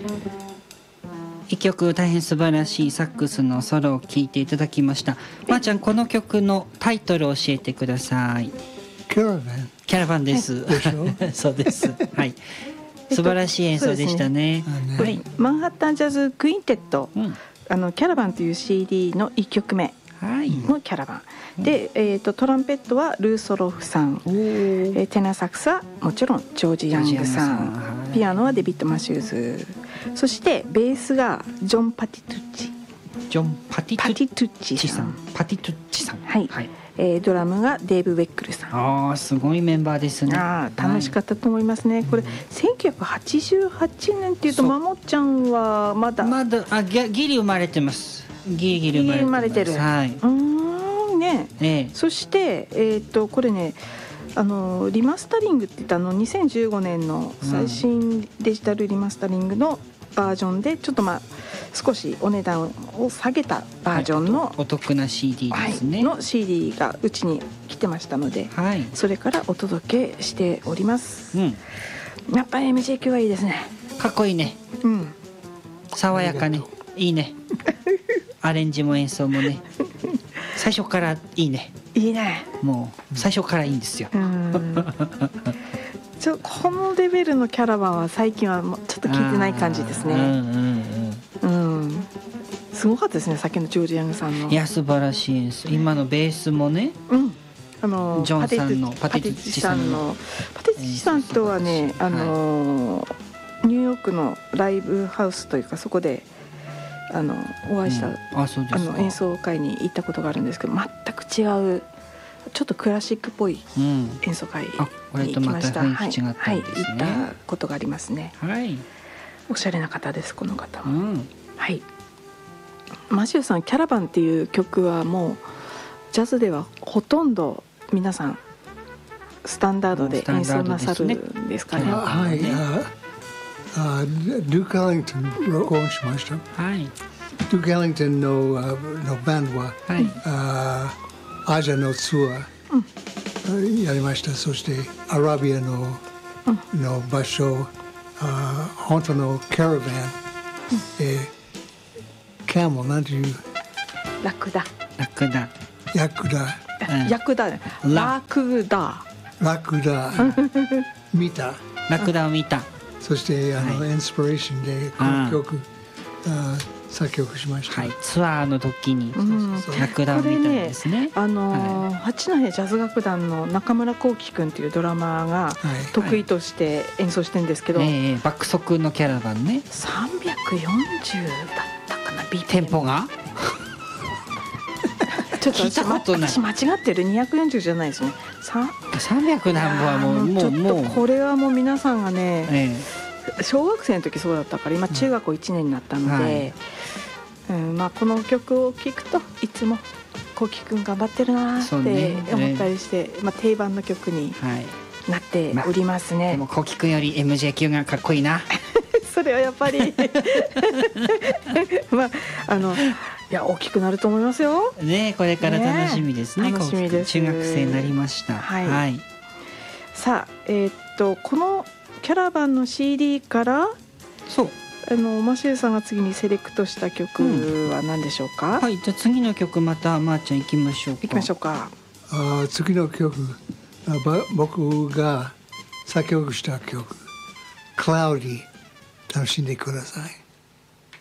一曲大変素晴らしいサックスのソロを聴いていただきました。まーちゃん、この曲のタイトルを教えてください。 キャラバン。 キャラバンです。 でしょそうです。はい。素晴らしい演奏でしたね。 これマンハッタンジャズクインテット、キャラバンという CD の1曲目のキャラバン、で、トランペットはルーソロフさん、テナーサックスはもちろんジョージ・ヤングさん、ピアノはデビッド・マシューズ、そしてベースがジョン・パティトゥッチ、 パティトゥッチさん。パティトゥッチさん。 はい。ドラムがデーブ・ウェックルさん。 ああ、すごいメンバーですね。 楽しかったと思いますね。これ1988年っていうとマモちゃんはまだギリ生まれてます。ギリ生まれてる。はい。 ね。そしてこれね、リマスタリングって言った2015年の最新デジタルリマスタリングのバージョンで、ちょっと少しお値段を下げたバージョンの、 お得な CD ですね、 の CD がうちに来てましたので、それからお届けしております。やっぱり MJQ はいいですね。 かっこいいね。爽やかね。いいね。アレンジも演奏もね、最初からいいね。 いいね。 もう最初からいいんですよ。 このレベルのキャラバンは最近はちょっと聞いてない感じですね。すごかったですね、さっきのジョージ・ヤングさんの。 いや、素晴らしい演奏。今のベースもね、ジョンさんのパティッチさんのパティッチさんとはね、ニューヨークのライブハウスというか、そこでお会いした、演奏会に行ったことがあるんですけど、全く違うちょっとクラシックっぽい演奏会に行きました。行ったことがありますね。おしゃれな方です、この方は。はい。マシューさん、キャラバンっていう曲はもうジャズではほとんど皆さんスタンダードで演奏なさるんですかね。 はい。デューク・アリントン録音しました。デューク・アリントンのバンドはアジアのツアーやりました。そしてアラビアの場所、本当のキャラバン、キャモなんていうラクダ見たラクダを見た。 そしてインスピレーションでこの曲作曲しました。 ツアーの時にラクダを見たんですね。 八戸ジャズ楽団の中村幸輝くんっていうドラマーが得意として演奏してるんですけど、 爆速のキャラバンね。 340だったかな、 テンポがちょっと私間違ってる。240じゃないですね。 300何歩はもうこれはもう皆さんがね、小学生の時そうだったから、今中学校1年になったので、この曲を聴くといつもこうきくん頑張ってるなって思ったりして、定番の曲になっておりますね。 でもこうきくんより MJQ がかっこいいな。 それはやっぱりいや大きくなると思いますよね。これから楽しみですね。楽しみです。中学生になりました。 さあ、このキャラバンの CD からマシューさんが次にセレクトした曲は何でしょうか。 じゃあ次の曲またまーちゃん行きましょうか。 次の曲、僕が作曲した曲 Cloudy 楽しんでください。